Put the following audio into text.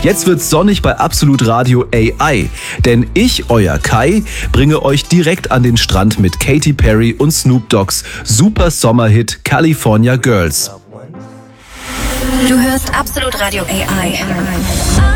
Jetzt wird's sonnig bei Absolut Radio AI, denn ich, euer Kai, bringe euch direkt an den Strand mit Katy Perry und Snoop Dogg's super Sommerhit California Girls. Du hörst Absolut Radio AI.